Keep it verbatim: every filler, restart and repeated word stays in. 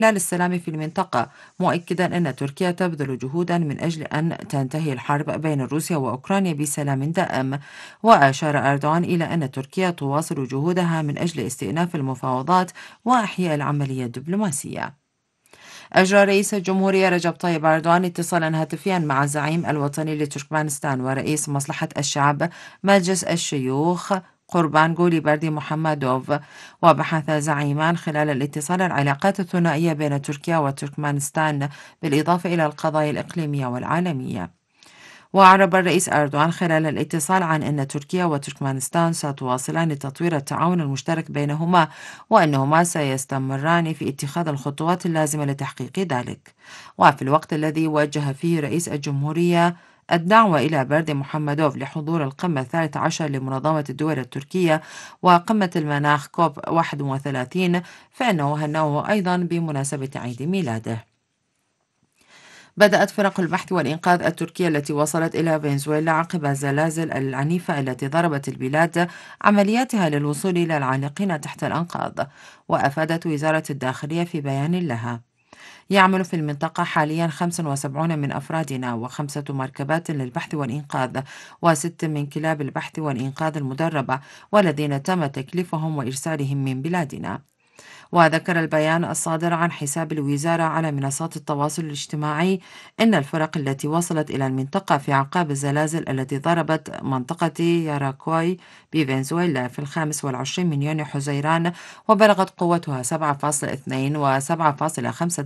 للسلام في المنطقة، مؤكدا أن تركيا تبذل جهودا من أجل أن تنتهي الحرب بين روسيا وأوكرانيا بسلام دائم. وأشار أردوغان إلى أن تركيا تواصل جهودها من أجل استئناف المفاوضات وإحياء العملية الدبلوماسية. أجرى رئيس الجمهورية رجب طيب أردوغان اتصالا هاتفيا مع الزعيم الوطني لتركمانستان ورئيس مصلحة الشعب مجلس الشيوخ قربان غولي بردي محمدوف. وبحث زعيمان خلال الاتصال العلاقات الثنائية بين تركيا وتركمانستان بالإضافة إلى القضايا الإقليمية والعالمية. وأعرب الرئيس أردوغان خلال الاتصال عن أن تركيا وتركمانستان ستواصلان تطوير التعاون المشترك بينهما، وأنهما سيستمران في اتخاذ الخطوات اللازمة لتحقيق ذلك. وفي الوقت الذي وجه فيه رئيس الجمهورية الدعوة إلى بردي محمدوف لحضور القمة الثالثة عشر لمنظمة الدول التركية وقمة المناخ كوب واحد وثلاثين، فإنه هنأه أيضا بمناسبة عيد ميلاده. بدأت فرق البحث والإنقاذ التركية التي وصلت إلى فنزويلا عقب الزلازل العنيفة التي ضربت البلاد عملياتها للوصول إلى العالقين تحت الأنقاض. وأفادت وزارة الداخلية في بيان لها: يعمل في المنطقة حاليا خمسة وسبعون من أفرادنا وخمسة مركبات للبحث والإنقاذ وست من كلاب البحث والإنقاذ المدربة والذين تم تكليفهم وإرسالهم من بلادنا. وذكر البيان الصادر عن حساب الوزارة على منصات التواصل الاجتماعي أن الفرق التي وصلت إلى المنطقة في أعقاب الزلازل التي ضربت منطقة ياراكواي بفنزويلا في الخامس والعشرين من يونيو حزيران وبلغت قوتها سبعة فاصلة اثنين و سبعة فاصلة خمسة